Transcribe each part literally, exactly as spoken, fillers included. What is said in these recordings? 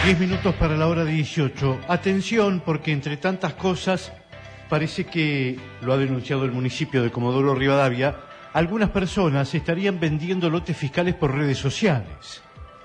Diez minutos para la hora dieciocho. Atención, porque entre tantas cosas, parece que, lo ha denunciado el municipio de Comodoro Rivadavia, algunas personas estarían vendiendo lotes fiscales por redes sociales.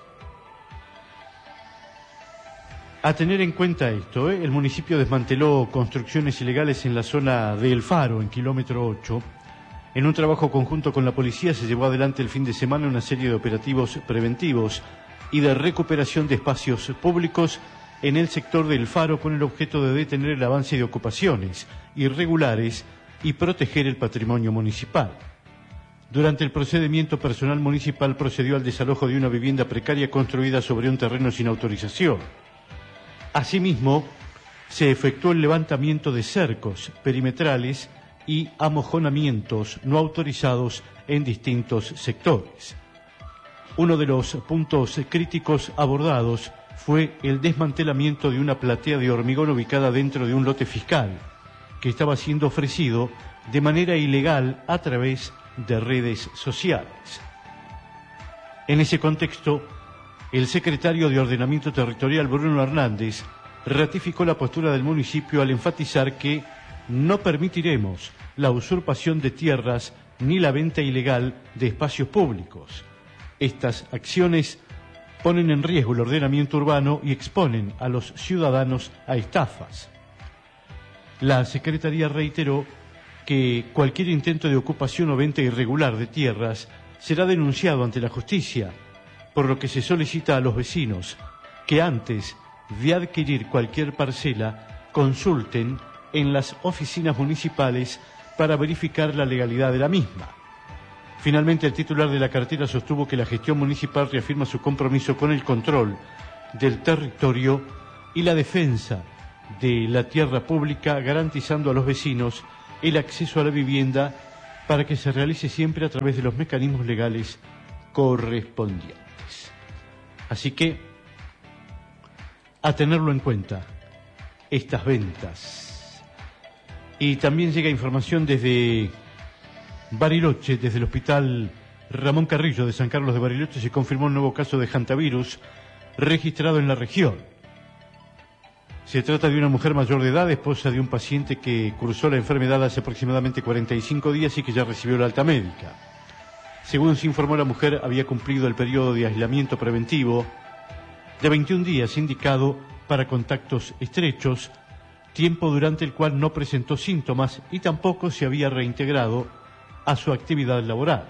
A tener en cuenta esto, ¿eh? El municipio desmanteló construcciones ilegales en la zona de El Faro, en kilómetro ocho. En un trabajo conjunto con la policía se llevó adelante el fin de semana una serie de operativos preventivos y de recuperación de espacios públicos en el sector del Faro con el objeto de detener el avance de ocupaciones irregulares y proteger el patrimonio municipal. Durante el procedimiento, personal municipal procedió al desalojo de una vivienda precaria construida sobre un terreno sin autorización. Asimismo, se efectuó el levantamiento de cercos perimetrales y amojonamientos no autorizados en distintos sectores. Uno de los puntos críticos abordados fue el desmantelamiento de una platea de hormigón ubicada dentro de un lote fiscal, que estaba siendo ofrecido de manera ilegal a través de redes sociales. En ese contexto, el secretario de Ordenamiento Territorial, Bruno Hernández, ratificó la postura del municipio al enfatizar que no permitiremos la usurpación de tierras ni la venta ilegal de espacios públicos. Estas acciones ponen en riesgo el ordenamiento urbano y exponen a los ciudadanos a estafas. La Secretaría reiteró que cualquier intento de ocupación o venta irregular de tierras será denunciado ante la justicia, por lo que se solicita a los vecinos que antes de adquirir cualquier parcela consulten en las oficinas municipales para verificar la legalidad de la misma. Finalmente, el titular de la cartera sostuvo que la gestión municipal reafirma su compromiso con el control del territorio y la defensa de la tierra pública, garantizando a los vecinos el acceso a la vivienda para que se realice siempre a través de los mecanismos legales correspondientes. Así que, a tenerlo en cuenta, estas ventas. Y también llega información desde Bariloche, desde el hospital Ramón Carrillo de San Carlos de Bariloche, se confirmó un nuevo caso de hantavirus registrado en la región. Se trata de una mujer mayor de edad, esposa de un paciente que cursó la enfermedad hace aproximadamente cuarenta y cinco días y que ya recibió la alta médica. Según se informó, la mujer había cumplido el periodo de aislamiento preventivo de veintiún días indicado para contactos estrechos, tiempo durante el cual no presentó síntomas y tampoco se había reintegrado a su actividad laboral.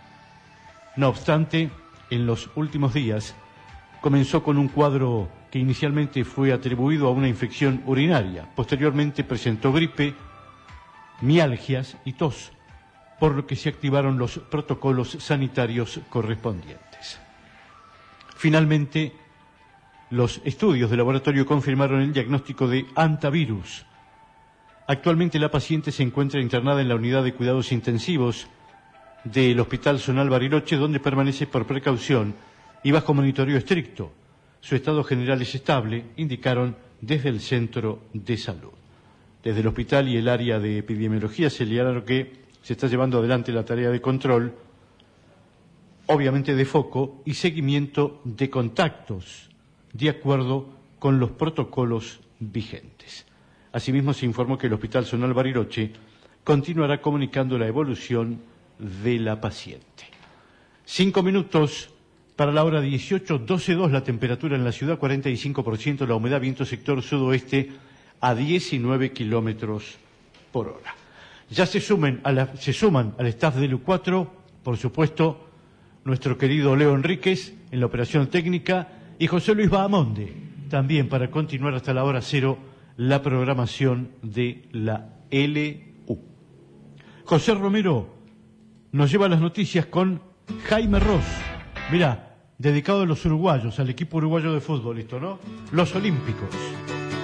No obstante, en los últimos días comenzó con un cuadro que inicialmente fue atribuido a una infección urinaria. Posteriormente presentó gripe, mialgias y tos, por lo que se activaron los protocolos sanitarios correspondientes. Finalmente, los estudios de laboratorio confirmaron el diagnóstico de hantavirus. Actualmente la paciente se encuentra internada en la unidad de cuidados intensivos del Hospital Zonal Bariloche, donde permanece por precaución y bajo monitoreo estricto. Su estado general es estable, indicaron desde el centro de salud. Desde el hospital y el área de epidemiología se señalaron que se está llevando adelante la tarea de control, obviamente de foco y seguimiento de contactos, de acuerdo con los protocolos vigentes. Asimismo, se informó que el Hospital Zonal Bariloche continuará comunicando la evolución de la paciente. Cinco minutos para la hora dieciocho, doce coma dos la temperatura en la ciudad, cuarenta y cinco por ciento la humedad, viento sector sudoeste a diecinueve kilómetros por hora. Ya se, sumen a la, se suman al staff del U cuatro, por supuesto, nuestro querido Leo Enríquez en la operación técnica y José Luis Bahamonde, también para continuar hasta la hora cero la programación de la L U. José Romero nos lleva las noticias con Jaime Ross. Mirá, dedicado a los uruguayos, al equipo uruguayo de fútbol, ¿listo, no? Los Olímpicos.